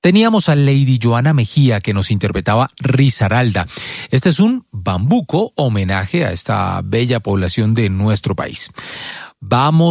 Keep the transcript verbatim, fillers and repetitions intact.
teníamos a Lady Joana Mejía, que nos interpretaba Risaralda. Este es un bambuco homenaje a esta bella población de nuestro país. Vamos